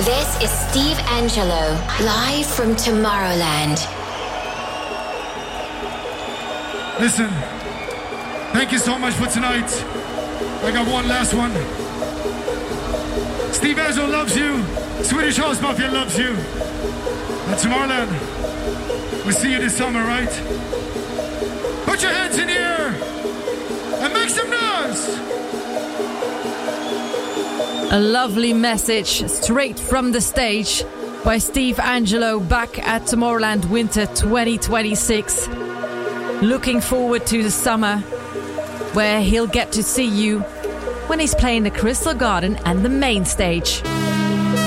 This is Steve Angelo, live from Tomorrowland. Listen, thank you so much for tonight. I got one last one. Steve Angelo loves you. Swedish House Mafia loves you. And Tomorrowland, we'll see you this summer, right? Put your hands in the air and make some noise. A lovely message straight from the stage by Steve Angelo back at Tomorrowland Winter 2026. Looking forward to the summer where he'll get to see you when he's playing the Crystal Garden and the main stage.